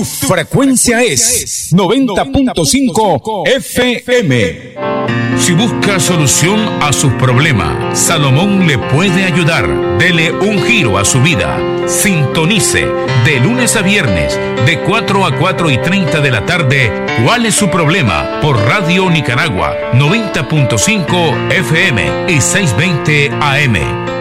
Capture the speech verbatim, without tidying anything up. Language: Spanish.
Frecuencia es noventa punto cinco F M. Si busca solución a sus problemas, Salomón le puede ayudar. Dele un giro a su vida. Sintonice de lunes a viernes de cuatro a cuatro y treinta de la tarde. ¿Cuál es su problema? Por Radio Nicaragua noventa punto cinco F M y seiscientos veinte A M.